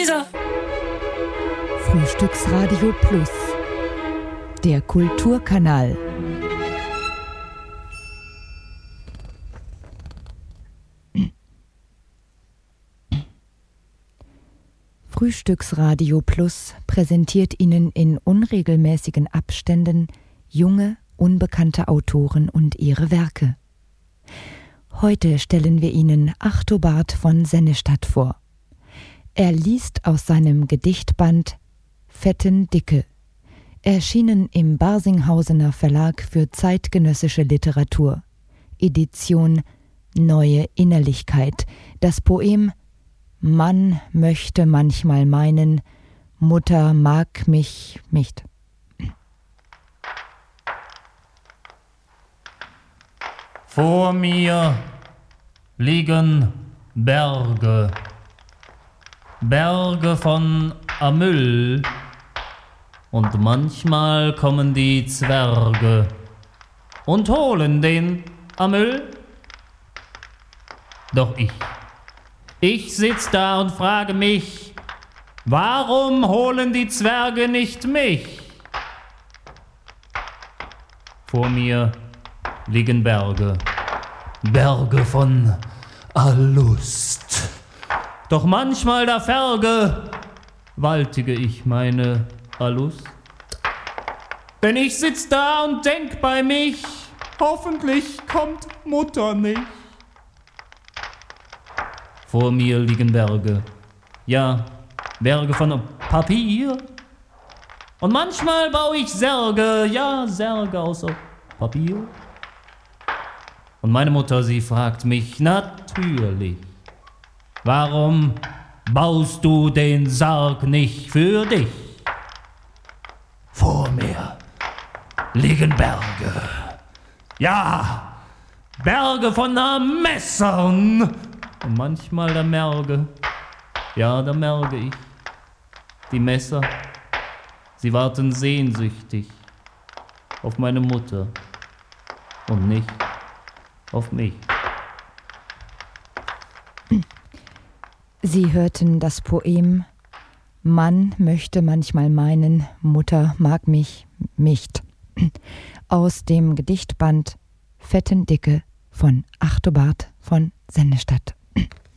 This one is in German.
Lisa! Frühstücksradio Plus, der Kulturkanal. Frühstücksradio Plus präsentiert Ihnen in unregelmäßigen Abständen junge, unbekannte Autoren und ihre Werke. Heute stellen wir Ihnen Achtobart von Sennestadt vor. Er liest aus seinem Gedichtband Fetten Dicke, erschienen im Barsinghausener Verlag für zeitgenössische Literatur, Edition Neue Innerlichkeit, das Poem Mann möchte manchmal meinen, Mutter mag mich nicht. Vor mir liegen Berge, Berge von Amyl, und manchmal kommen die Zwerge und holen den Amyl. Doch ich sitz da und frage mich, warum holen die Zwerge nicht mich? Vor mir liegen Berge, Berge von Allust. Doch manchmal da vergewaltige ich meine Allust. Denn ich sitz da und denk bei mich, hoffentlich kommt Mutter nicht. Vor mir liegen Berge, ja, Berge von Papier. Und manchmal baue ich Särge, ja, Särge aus Papier. Und meine Mutter, sie fragt mich natürlich, warum baust du den Sarg nicht für dich? Vor mir liegen Berge, ja, Berge von Messern. Und manchmal da merke ich, die Messer, sie warten sehnsüchtig auf meine Mutter und nicht auf mich. Sie hörten das Poem Mann möchte manchmal meinen, Mutter mag mich nicht aus dem Gedichtband Fetten Dicke von Achtobart von Sennestadt.